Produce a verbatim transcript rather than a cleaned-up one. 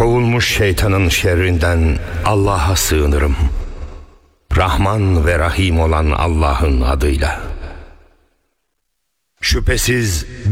Kovulmuş şeytanın şerrinden Allah'a sığınırım. Rahman ve Rahim olan Allah'ın adıyla. Şüphesiz